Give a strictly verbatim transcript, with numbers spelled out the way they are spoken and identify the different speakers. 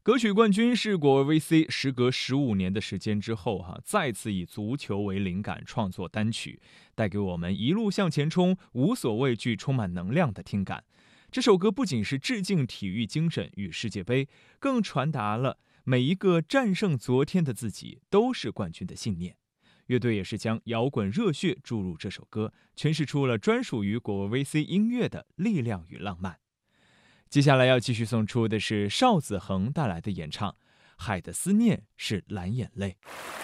Speaker 1: 歌曲冠军是果味 V C 时隔十五年的时间之后哈、啊，再次以足球为灵感创作单曲，带给我们一路向前冲、无所畏惧、充满能量的听感。这首歌不仅是致敬体育精神与世界杯，更传达了每一个战胜昨天的自己都是冠军的信念。乐队也是将摇滚热血注入这首歌，诠释出了专属于果味 V C 音乐的力量与浪漫。接下来要继续送出的是邵子恒带来的演唱，《海的思念是蓝眼泪》。